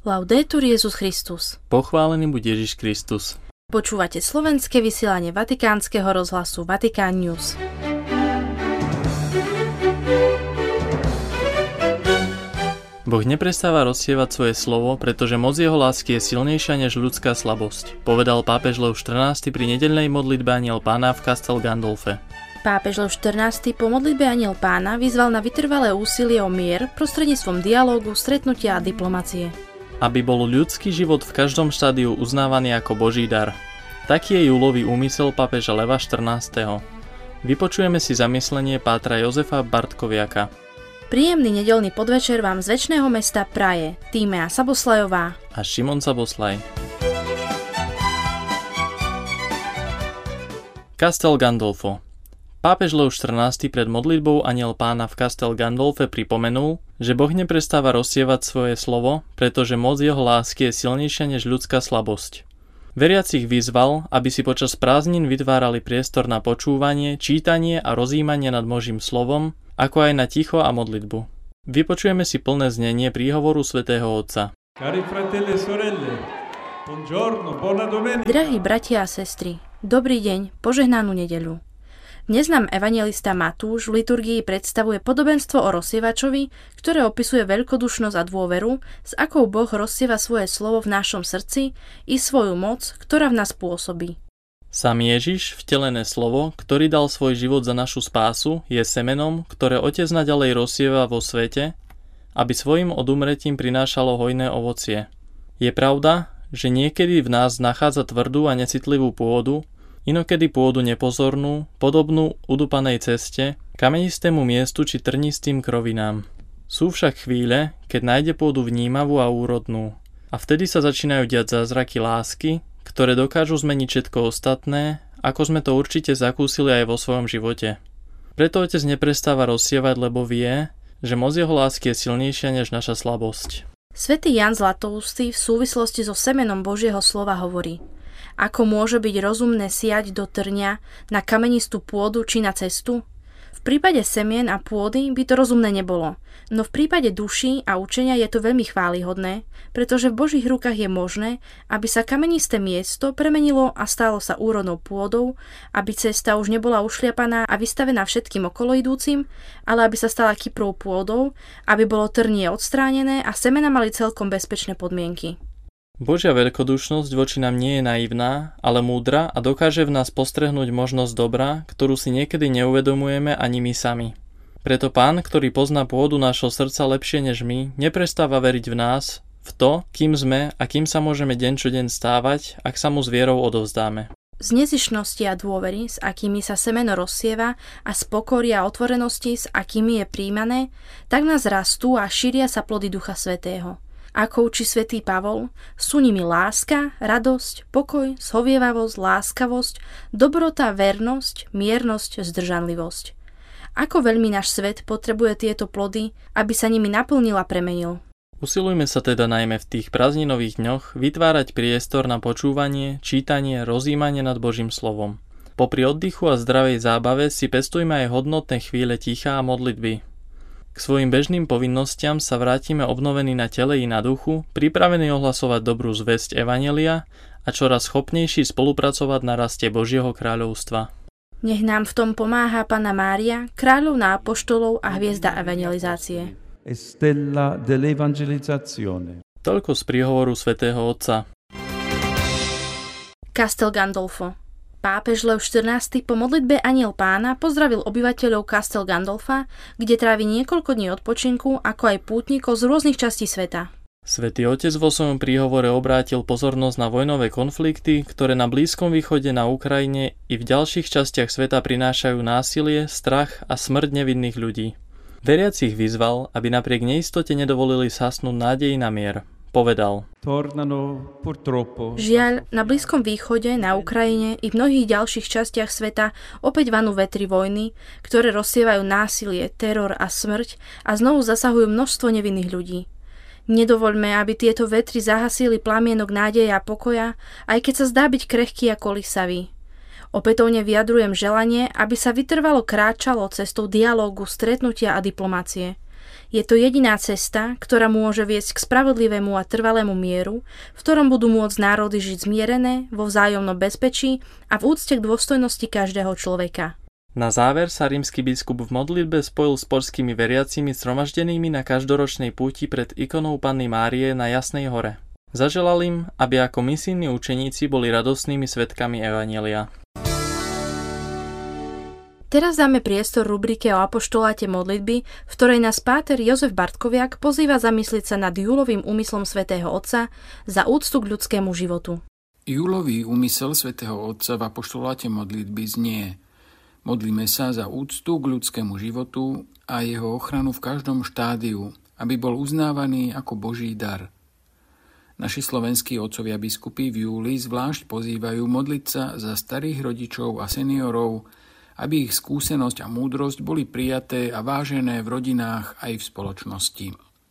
Laudetur Jesus Christus. Pochválený buď Ježiš Kristus. Počúvate slovenské vysielanie Vatikánskeho rozhlasu Vatikán News. Boh neprestáva rozsievať svoje slovo, pretože moc jeho lásky je silnejšia než ľudská slabosť, povedal pápež Lev XIV pri nedeľnej modlitbe Anjel Pána v Castel Gandolfe. Pápež Lev XIV po modlitbe Anjel Pána vyzval na vytrvalé úsilie o mier prostredníctvom dialógu, stretnutia a diplomacie. Aby bol ľudský život v každom štádiu uznávaný ako Boží dar. Taký je júlový úmysel pápeža Leva XIV. Vypočujeme si zamyslenie pátra Jozefa Bartkoviaka. Príjemný nedeľný podvečer vám z večného mesta praje Tímea Saboslajová a Šimon Saboslaj. Castel Gandolfo. Pápež Lev XIV pred modlitbou Anjel Pána v Castel Gandolfe pripomenul, že Boh neprestáva rozsievať svoje slovo, pretože moc jeho lásky je silnejšia než ľudská slabosť. Veriacich vyzval, aby si počas prázdnin vytvárali priestor na počúvanie, čítanie a rozjímanie nad Božím slovom, ako aj na ticho a modlitbu. Vypočujeme si plné znenie príhovoru svätého Otca. Drahí bratia a sestry, dobrý deň, požehnanú nedeľu. Dnes nám evanjelista Matúš v liturgii predstavuje podobenstvo o rozsievačovi, ktoré opisuje veľkodušnosť a dôveru, s akou Boh rozsieva svoje slovo v našom srdci i svoju moc, ktorá v nás pôsobí. Sám Ježiš, vtelené slovo, ktorý dal svoj život za našu spásu, je semenom, ktoré Otec naďalej rozsieva vo svete, aby svojim odumretím prinášalo hojné ovocie. Je pravda, že niekedy v nás nachádza tvrdú a necitlivú pôdu, inokedy pôdu nepozornú, podobnú udupanej ceste, kamenistému miestu či trnistým krovinám. Sú však chvíle, keď nájde pôdu vnímavú a úrodnú. A vtedy sa začínajú diať zázraky lásky, ktoré dokážu zmeniť všetko ostatné, ako sme to určite zakúsili aj vo svojom živote. Preto Otec neprestáva rozsievať, lebo vie, že moc jeho lásky je silnejšia než naša slabosť. Svätý Ján Zlatoústy v súvislosti so semenom Božieho slova hovorí: ako môže byť rozumné siať do trňa na kamenistú pôdu či na cestu? V prípade semien a pôdy by to rozumné nebolo, no v prípade duší a učenia je to veľmi chválihodné, pretože v Božích rukách je možné, aby sa kamenisté miesto premenilo a stalo sa úrodnou pôdou, aby cesta už nebola ušliapaná a vystavená všetkým okoloidúcim, ale aby sa stala kyprou pôdou, aby bolo trnie odstránené a semena mali celkom bezpečné podmienky. Božia veľkodušnosť voči nám nie je naivná, ale múdra a dokáže v nás postrehnúť možnosť dobra, ktorú si niekedy neuvedomujeme ani my sami. Preto Pán, ktorý pozná pôdu nášho srdca lepšie než my, neprestáva veriť v nás, v to, kým sme a kým sa môžeme deň čo deň stávať, ak sa mu s vierou odovzdáme. Z nezišnosti a dôvery, s akými sa semeno rozsieva, a z pokory a otvorenosti, s akými je príjmané, tak nás rastú a šíria sa plody Ducha Svätého. Ako učí svätý Pavol, sú nimi láska, radosť, pokoj, zhovievavosť, láskavosť, dobrota, vernosť, miernosť, zdržanlivosť. Ako veľmi náš svet potrebuje tieto plody, aby sa nimi naplnil a premenil. Usilujme sa teda najmä v tých prázdninových dňoch vytvárať priestor na počúvanie, čítanie, rozjímanie nad Božím slovom. Popri oddychu a zdravej zábave si pestujme aj hodnotné chvíle ticha a modlitby. K svojim bežným povinnostiam sa vrátime obnovení na tele i na duchu, pripravení ohlasovať dobrú zvesť evanjelia a čoraz schopnejší spolupracovať na raste Božieho kráľovstva. Nech nám v tom pomáha Panna Mária, kráľovná apoštolov a hviezda evangelizácie. Stella dell'evangelizzazione. Toľko z príhovoru svätého Otca. Castel Gandolfo. Pápež Lev XIV po modlitbe Anjel Pána pozdravil obyvateľov Castel Gandolfa, kde trávi niekoľko dní odpočinku, ako aj pútnikov z rôznych častí sveta. Svätý Otec vo svojom príhovore obrátil pozornosť na vojnové konflikty, ktoré na Blízkom východe, na Ukrajine i v ďalších častiach sveta prinášajú násilie, strach a smrť nevinných ľudí. Veriacich vyzval, aby napriek neistote nedovolili zhasnúť nádej na mier. Povedal: Žiaľ, na Blízkom východe, na Ukrajine i v mnohých ďalších častiach sveta opäť vanú vetry vojny, ktoré rozsievajú násilie, teror a smrť a znovu zasahujú množstvo nevinných ľudí. Nedovoľme, aby tieto vetry zahasili plamienok nádeje a pokoja, aj keď sa zdá byť krehký a kolísavý. Opätovne vyjadrujem želanie, aby sa vytrvalo kráčalo cestou dialógu, stretnutia a diplomácie. Je to jediná cesta, ktorá môže viesť k spravodlivému a trvalému mieru, v ktorom budú môcť národy žiť zmierené, vo vzájomnom bezpečí a v úcte k dôstojnosti každého človeka. Na záver sa rímsky biskup v modlitbe spojil s poľskými veriacimi zhromaždenými na každoročnej púti pred ikonou Panny Márie na Jasnej hore. Zaželal im, aby ako misijní učeníci boli radostnými svedkami evanjelia. Teraz dáme priestor rubrike o apoštoláte modlitby, v ktorej nás páter Jozef Bartkoviak pozýva zamyslieť sa nad júlovým úmyslom svätého Otca za úctu k ľudskému životu. Júlový úmysel svätého Otca v apoštoláte modlitby znie: modlíme sa za úctu k ľudskému životu a jeho ochranu v každom štádiu, aby bol uznávaný ako Boží dar. Naši slovenskí otcovia biskupy v júli zvlášť pozývajú modliť sa za starých rodičov a seniorov, aby ich skúsenosť a múdrosť boli prijaté a vážené v rodinách aj v spoločnosti.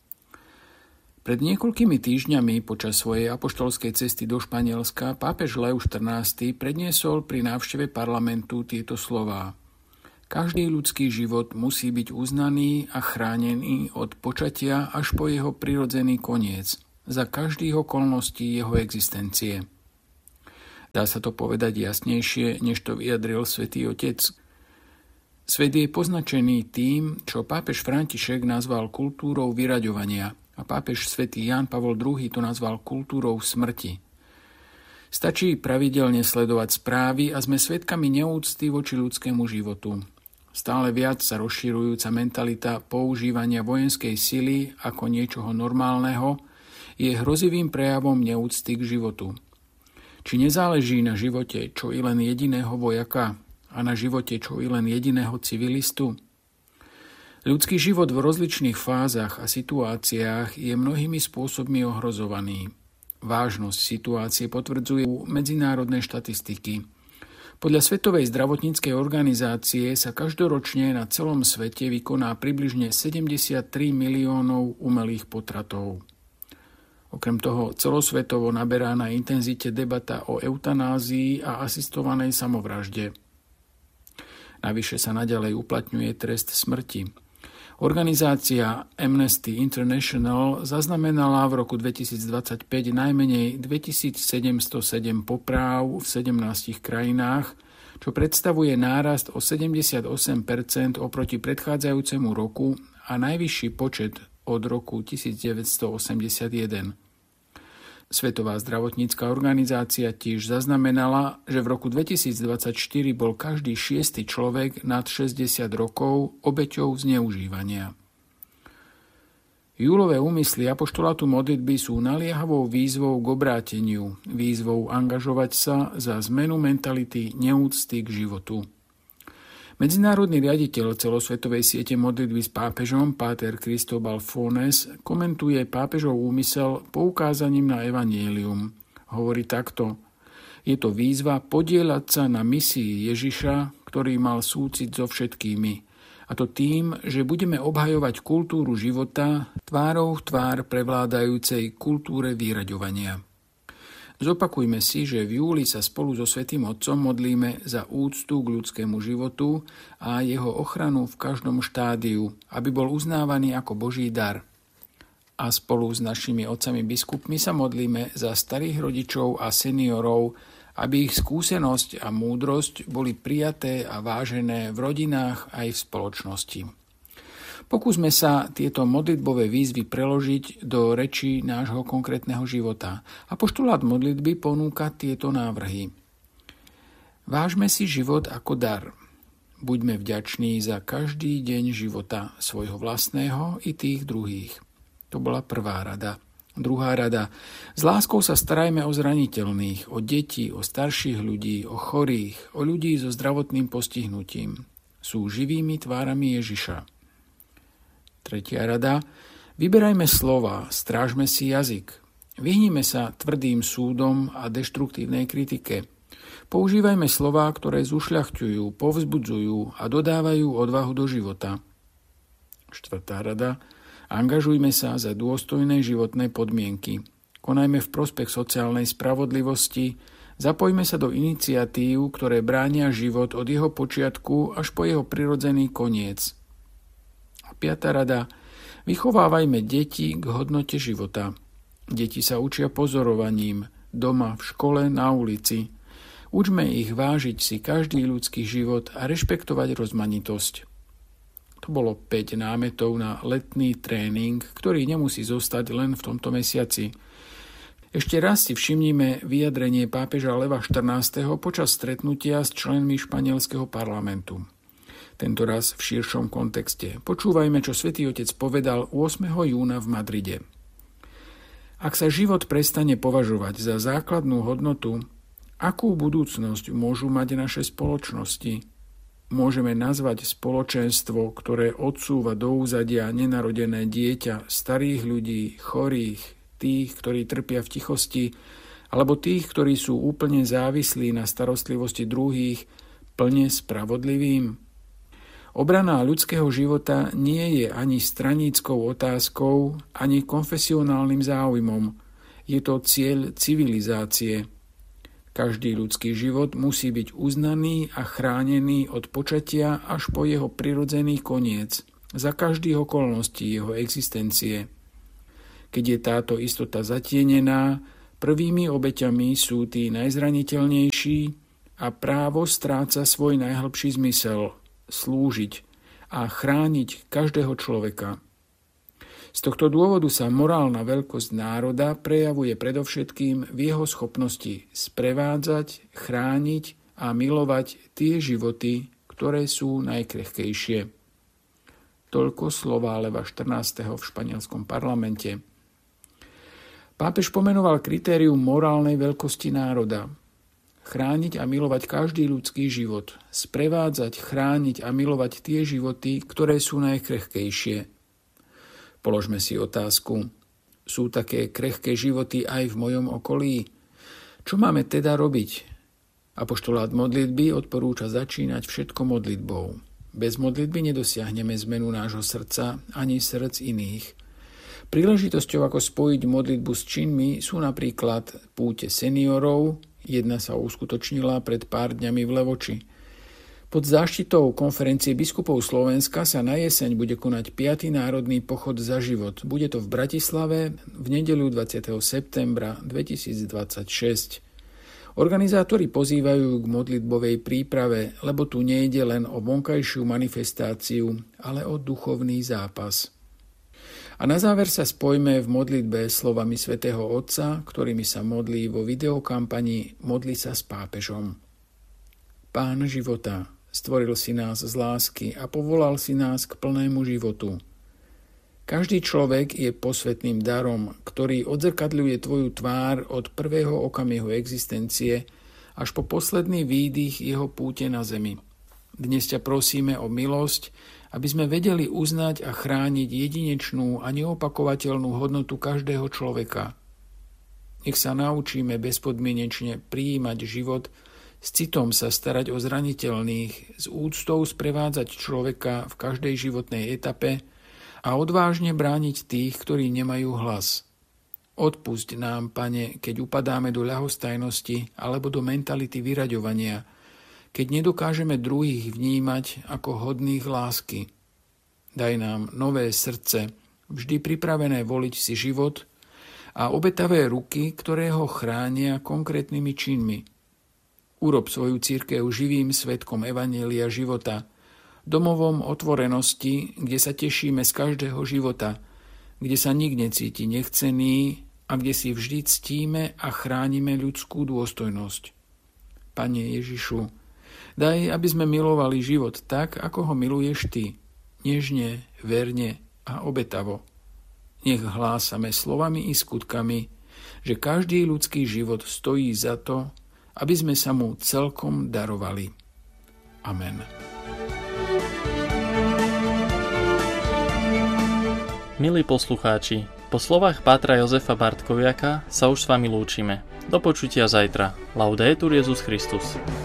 Pred niekoľkými týždňami počas svojej apoštolskej cesty do Španielska pápež Leo XIV predniesol pri návšteve parlamentu tieto slová: každý ľudský život musí byť uznaný a chránený od počatia až po jeho prirodzený koniec, za každých okolností jeho existencie. Dá sa to povedať jasnejšie, než to vyjadril Svätý Otec. Svet je poznačený tým, čo pápež František nazval kultúrou vyraďovania a pápež svätý Ján Pavol II to nazval kultúrou smrti. Stačí pravidelne sledovať správy a sme svedkami neúcty voči ľudskému životu. Stále viac sa rozširujúca mentalita používania vojenskej sily ako niečoho normálneho je hrozivým prejavom neúcty k životu. Či nezáleží na živote čo i len jediného vojaka a na živote čo i len jediného civilistu? Ľudský život v rozličných fázach a situáciách je mnohými spôsobmi ohrozovaný. Vážnosť situácie potvrdzujú medzinárodné štatistiky. Podľa Svetovej zdravotníckej organizácie sa každoročne na celom svete vykoná približne 73 miliónov umelých potratov. Okrem toho celosvetovo naberá na intenzite debata o eutanázii a asistovanej samovražde. Navyše sa naďalej uplatňuje trest smrti. Organizácia Amnesty International zaznamenala v roku 2025 najmenej 2707 popráv v 17 krajinách, čo predstavuje nárast o 78% oproti predchádzajúcemu roku a najvyšší počet od roku 1981. Svetová zdravotnícka organizácia tiež zaznamenala, že v roku 2024 bol každý 6. človek nad 60 rokov obeťou zneužívania. Júlové úmysly apoštolátu modlitby sú naliehavou výzvou k obráteniu, výzvou angažovať sa za zmenu mentality neúcty k životu. Medzinárodný riaditeľ celosvetovej siete modlitby s pápežom, páter Cristóbal Fornes, komentuje pápežov úmysel poukázaním na evanjelium. Hovorí takto: je to výzva podieľať sa na misii Ježiša, ktorý mal súcit so všetkými. A to tým, že budeme obhajovať kultúru života tvárou v tvár prevládajúcej kultúre vyraďovania. Zopakujme si, že v júli sa spolu so Svätým Otcom modlíme za úctu k ľudskému životu a jeho ochranu v každom štádiu, aby bol uznávaný ako Boží dar. A spolu s našimi otcami biskupmi sa modlíme za starých rodičov a seniorov, aby ich skúsenosť a múdrosť boli prijaté a vážené v rodinách aj v spoločnosti. Pokúsme sa tieto modlitbové výzvy preložiť do rečí nášho konkrétneho života. Apoštolát modlitby ponúka tieto návrhy. Vážme si život ako dar. Buďme vďační za každý deň života, svojho vlastného i tých druhých. To bola prvá rada. Druhá rada. S láskou sa starajme o zraniteľných, o deti, o starších ľudí, o chorých, o ľudí so zdravotným postihnutím. Sú živými tvárami Ježiša. Tretia rada. Vyberajme slova, strážme si jazyk. Vyhnime sa tvrdým súdom a deštruktívnej kritike. Používajme slová, ktoré zušľachťujú, povzbudzujú a dodávajú odvahu do života. Štvrtá rada. Angažujme sa za dôstojné životné podmienky. Konajme v prospech sociálnej spravodlivosti. Zapojme sa do iniciatív, ktoré bránia život od jeho počiatku až po jeho prirodzený koniec. A piata rada. Vychovávajme deti k hodnote života. Deti sa učia pozorovaním, doma, v škole, na ulici. Učme ich vážiť si každý ľudský život a rešpektovať rozmanitosť. To bolo 5 námetov na letný tréning, ktorý nemusí zostať len v tomto mesiaci. Ešte raz si všimnime vyjadrenie pápeža Leva XIV. Počas stretnutia s členmi španielského parlamentu. Tento raz v širšom kontexte. Počúvajme, čo Svätý Otec povedal 8. júna v Madride. Ak sa život prestane považovať za základnú hodnotu, akú budúcnosť môžu mať naše spoločnosti? Môžeme nazvať spoločenstvo, ktoré odsúva do úzadia nenarodené dieťa, starých ľudí, chorých, tých, ktorí trpia v tichosti, alebo tých, ktorí sú úplne závislí na starostlivosti druhých, plne spravodlivým? Obrana ľudského života nie je ani straníckou otázkou, ani konfesionálnym záujmom. Je to cieľ civilizácie. Každý ľudský život musí byť uznaný a chránený od počatia až po jeho prirodzený koniec, za každých okolností jeho existencie. Keď je táto istota zatienená, prvými obeťami sú tí najzraniteľnejší a právo stráca svoj najhlbší zmysel – slúžiť a chrániť každého človeka. Z tohto dôvodu sa morálna veľkosť národa prejavuje predovšetkým v jeho schopnosti sprevádzať, chrániť a milovať tie životy, ktoré sú najkrehkejšie. Toľko slová Leva XIV. V španielskom parlamente. Pápež pomenoval kritérium morálnej veľkosti národa. Chrániť a milovať každý ľudský život. Sprevádzať, chrániť a milovať tie životy, ktoré sú najkrehkejšie. Položme si otázku. Sú také krehké životy aj v mojom okolí? Čo máme teda robiť? Apoštolát modlitby odporúča začínať všetko modlitbou. Bez modlitby nedosiahneme zmenu nášho srdca ani srdc iných. Príležitosťou, ako spojiť modlitbu s činmi, sú napríklad púte seniorov. Jedna sa uskutočnila pred pár dňami v Levoči. Pod záštitou konferencie biskupov Slovenska sa na jeseň bude konať 5. národný pochod za život. Bude to v Bratislave v nedeľu 20. septembra 2026. Organizátori pozývajú k modlitbovej príprave, lebo tu nejde len o vonkajšiu manifestáciu, ale o duchovný zápas. A na záver sa spojme v modlitbe slovami svätého Otca, ktorými sa modlí vo videokampani Modli sa s pápežom. Pán života, stvoril si nás z lásky a povolal si nás k plnému životu. Každý človek je posvätným darom, ktorý odzrkadľuje tvoju tvár od prvého okamihu existencie až po posledný výdych jeho púte na zemi. Dnes ťa prosíme o milosť, aby sme vedeli uznať a chrániť jedinečnú a neopakovateľnú hodnotu každého človeka. Nech sa naučíme bezpodmienečne prijímať život, s citom sa starať o zraniteľných, s úctou sprevádzať človeka v každej životnej etape a odvážne brániť tých, ktorí nemajú hlas. Odpusť nám, Pane, keď upadáme do ľahostajnosti alebo do mentality vyraďovania, keď nedokážeme druhých vnímať ako hodných lásky. Daj nám nové srdce, vždy pripravené voliť si život a obetavé ruky, ktoré ho chránia konkrétnymi činmi. Urob svoju cirkev živým svedkom evanjelia života, domovom otvorenosti, kde sa tešíme z každého života, kde sa nik necíti nechcený a kde si vždy ctíme a chránime ľudskú dôstojnosť. Pane Ježišu, daj, aby sme milovali život tak, ako ho miluješ Ty, nežne, verne a obetavo. Nech hlásame slovami i skutkami, že každý ľudský život stojí za to, aby sme sa mu celkom darovali. Amen. Milí poslucháči, po slovách pátra Jozefa Bartkoviaka sa už s vami lúčime. Do počutia zajtra. Laudetur Jesus Christus.